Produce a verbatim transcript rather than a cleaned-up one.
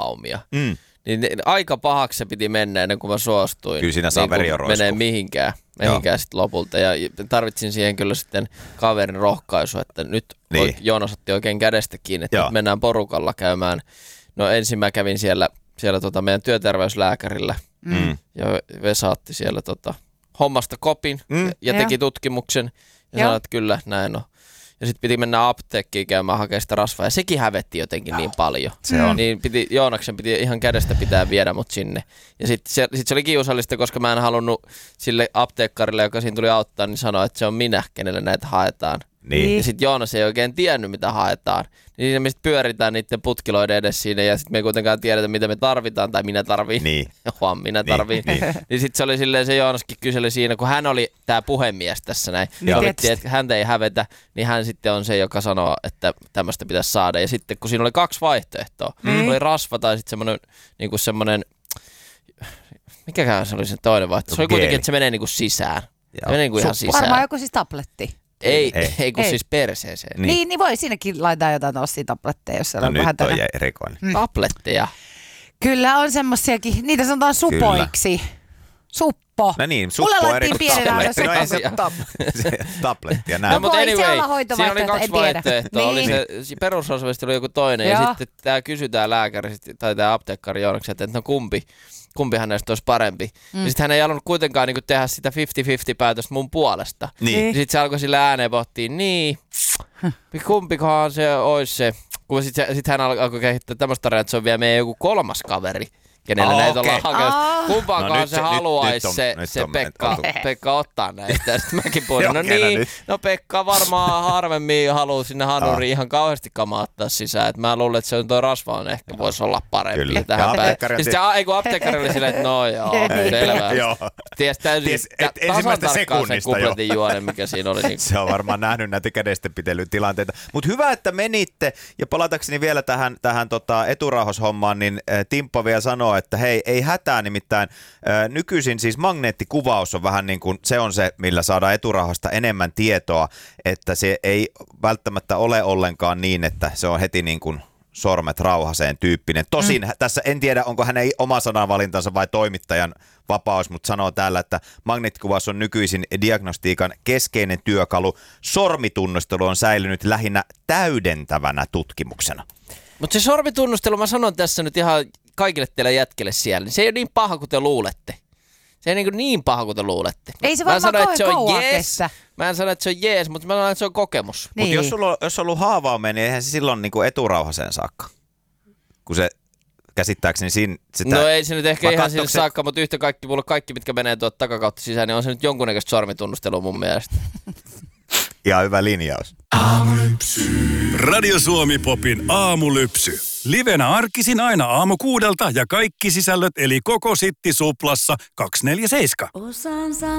huumaumia. Mm. Niin aika pahaksi se piti mennä ennen kuin mä suostuin. Kyllä siinä saa niin veri menee mihinkään, mihinkään sitten lopulta. Ja tarvitsin siihen kyllä sitten kaverin rohkaisua, että nyt niin. Joonas otti oikein kädestä kiinni, että nyt mennään porukalla käymään. No ensin mä kävin siellä, siellä tota meidän työterveyslääkärillä mm. ja Vesa otti siellä tota hommasta kopin mm. ja teki ja. tutkimuksen ja sanoi, että kyllä näin on. Ja sitten piti mennä apteekkiin käymään hakemaan sitä rasvaa ja sekin hävetti jotenkin niin paljon. Se on. Niin piti, Joonaksen piti ihan kädestä pitää viedä mut sinne. Ja sitten se, sit se oli kiusallista, koska mä en halunnut sille apteekkarille, joka siinä tuli auttaa, niin sanoa, että se on minä, kenelle näitä haetaan. Niin. Ja sitten Joonas ei oikein tiennyt, mitä haetaan. Niin me sitten pyöritään niiden putkiloiden edes siinä ja sitten me ei kuitenkaan tiedetä, mitä me tarvitaan tai minä tarviin. Niin. Huom, minä tarviin. Niin, niin. niin sitten se oli silleen, se Joonaskin kyseli siinä, kun hän oli tämä puhemies tässä näin. Niin sovittiin, että häntä ei hävetä, niin hän sitten on se, joka sanoo, että tämmöistä pitäisi saada. Ja sitten kun siinä oli kaksi vaihtoehtoa, mm. oli rasva tai sitten semmoinen, niin semmoinen, mikäkään se oli se toinen vaihtoehto. Se oli kuitenkin, että se menee niin kuin sisään. Se menee niin kuin ihan sisään. Varmaan joku siis tabletti. Ei, ei, ei kun ei. Siis perseeseen. Niin. niin, niin voi siinäkin laittaa jotain tossia tabletteja, jos no on nyt vähän on tähän. Erikoinen. Mm. Tabletteja. Kyllä on semmosiakin, niitä sanotaan supoiksi. Kyllä. Suppo. No niin, suppo mulle laitettiin pienenä se tabletti ja näin. No, mutta anyway, siinä oli kaksi en vaihtoehtoa. Niin. Oli se perusrasvasti oli joku toinen ja, ja sitten tämä kysytään lääkäri tai tämä apteekkari Joonaksen, että no kumpi. kumpi hänestä olisi parempi. Mm. Ja sitten hän ei halunnut kuitenkaan niinku tehdä sitä viisikymmentä viisikymmentä päätöstä mun puolesta. Niin. Sitten se alkoi sillä ääneen pohtia, niin, kumpikohan se olisi se. Kun sitten sit hän alkoi kehittää tämmöistä tarinaa, että se on vielä meidän joku kolmas kaveri, kenelle oh, näitä okay. ollaan hakemassa. Oh. Kumpaankohan no, se, se haluaisi se, nyt, se nyt Pekka, Pekka ottaa näistä. Ja sitten mäkin puhuin, no niin, nyt. no Pekka varmaan harvemmin haluaa sinne hanuriin ihan kauheasti kamaattaa sisään. Et mä luulen, että se on tuo rasva on ehkä voisi olla parempi Kyllä. tähän päin. Ja sitten ei kun apteekkari oli silleen, että no joo, selvä. Ties täysin Ties, et, tasan tarkkaan sen kupletin juonen, mikä siinä oli. Niin. Se on varmaan nähnyt näitä kädestepitelytilanteita. Mutta hyvä, että menitte. Ja palatakseni vielä tähän, tähän tota eturauhashommaan, niin Timppa vielä sanoo, että hei, ei hätää, nimittäin äh, nykyisin siis magneettikuvaus on vähän niin kuin, se on se, millä saadaan eturauhasta enemmän tietoa, että se ei välttämättä ole ollenkaan niin, että se on heti niin kuin sormet rauhaseen tyyppinen. Tosin mm. tässä en tiedä, onko hänen oma sanavalintansa vai toimittajan vapaus, mutta sanoo täällä, että magneettikuvaus on nykyisin diagnostiikan keskeinen työkalu. Sormitunnustelu on säilynyt lähinnä täydentävänä tutkimuksena. Mutta se sormitunnustelu, mä sanon tässä nyt ihan kaikille teille jätkille siellä, niin se ei ole niin paha kuin te luulette. Se ei niin, niin paha kuin te luulette. Ei se varmaan kauhean kauan kestä. Mä en sano, että se on jees, mutta mä sanon, että se on kokemus. Niin. Mutta jos sulla on, jos on ollut haavaaminen, niin eihän se silloin niin kuin eturauhaseen saakka. Kun se käsittääkseni siinä sitä... No ei se nyt ehkä ihan sinne saakka, mutta yhtä kaikki, mulla kaikki, mitkä menee tuolta takakautta sisään, niin on se nyt jonkunnäköistä sormitunnustelua mun mielestä. Ihan hyvä linjaus. Aamulypsy. Radio Suomi Popin aamulypsy. Livenä arkisin aina aamu kuudelta ja kaikki sisällöt eli koko Sitti Suplassa kaksikymmentäneljä seitsemän.